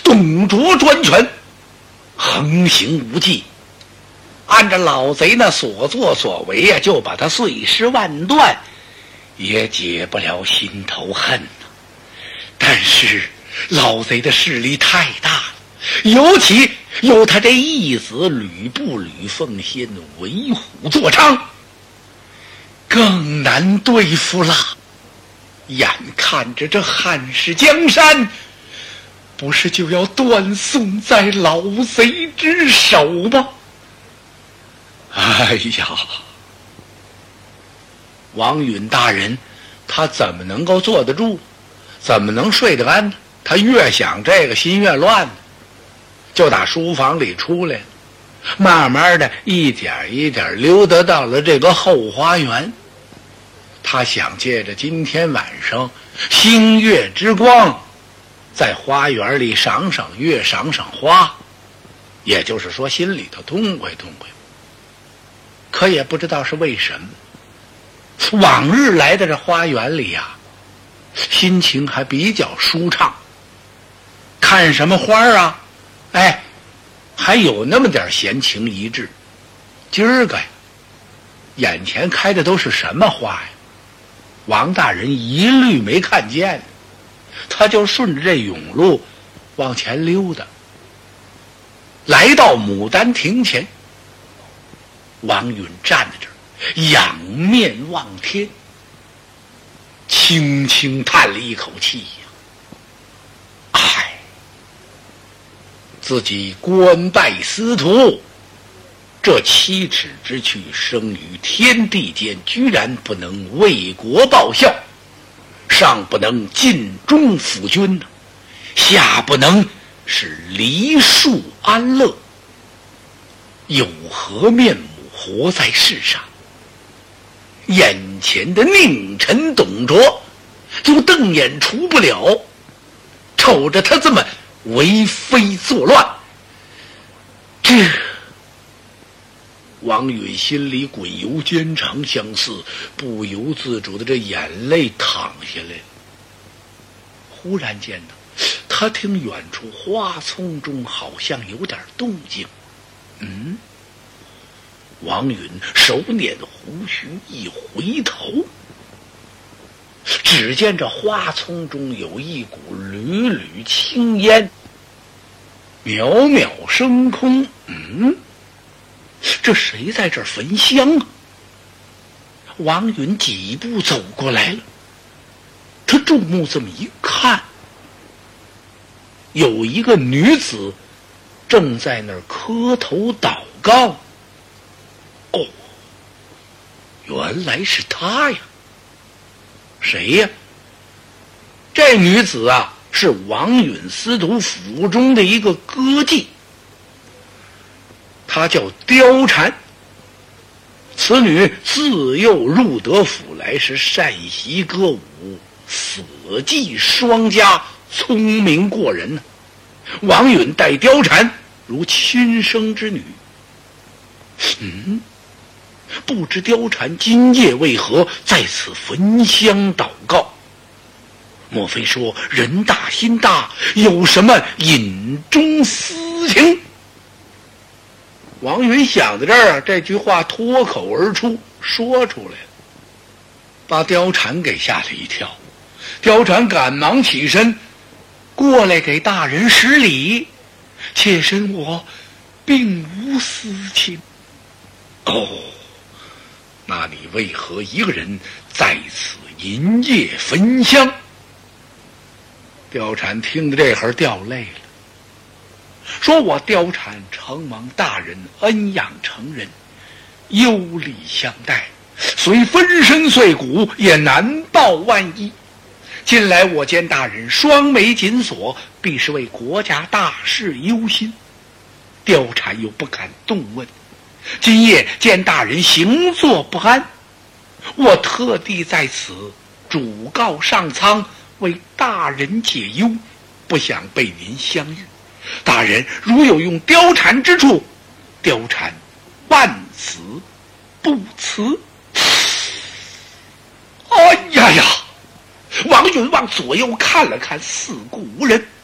董卓专权，横行无忌，按照老贼那所作所为呀，就把他碎尸万段，也解不了心头恨。但是老贼的势力太大了，尤其有他这义子吕布吕奉先为虎作伥，更难对付了。眼看着这汉室江山不是就要断送在老贼之手吗？哎呀，王允大人他怎么能够坐得住，怎么能睡得安呢？他越想这个心越乱，就打书房里出来，慢慢的一点一点溜达到了这个后花园。他想借着今天晚上星月之光，在花园里赏赏月，赏赏花，也就是说心里头痛快痛快。可也不知道是为什么，往日来的这花园里呀，心情还比较舒畅，看什么花啊，哎，还有那么点闲情逸致。今儿个呀，眼前开的都是什么花呀？王大人一律没看见，他就顺着这甬路往前溜达，来到牡丹亭前。王允站在这儿，仰面望天，轻轻叹了一口气呀，唉，自己官拜司徒，这7尺之躯生于天地间，居然不能为国报效，上不能尽忠辅君呢，下不能是梨树安乐，有何面目活在世上？眼前的佞臣董卓就瞪眼除不了，瞅着他这么为非作乱，这王允心里滚油坚肠相似，不由自主的这眼泪淌下来。忽然间呢，他听远处花丛中好像有点动静。王允手捻胡须一回头，只见这花丛中有一股缕缕青烟渺渺升空。这谁在这儿焚香啊？王允几步走过来了，他注目这么一看，有一个女子正在那儿磕头祷告。哦，原来是她呀！谁呀？这女子啊，是王允司徒府中的一个歌妓，她叫貂蝉。此女自幼入得府来，是善习歌舞，死记双佳，聪明过人呢。王允待貂蝉如亲生之女。不知貂蝉今夜为何在此焚香祷告？莫非说人大心大，有什么隐中私情？王允想到这儿啊，这句话脱口而出，说出来了，把貂蝉给吓了一跳。貂蝉赶忙起身过来给大人施礼，妾身我并无私情。哦，那你为何一个人在此银夜焚香？貂蝉听着这会儿掉泪了，说我貂蝉承蒙大人恩养成人，优礼相待，虽分身碎骨也难报万一。近来我见大人双眉紧锁，必是为国家大事忧心。貂蝉又不敢动问，今夜见大人行坐不安，我特地在此主告上苍，为大人解忧，不想被您相遇。大人如有用貂蝉之处，貂蝉万死不辞。哎呀呀！王允往左右看了看，四顾无人，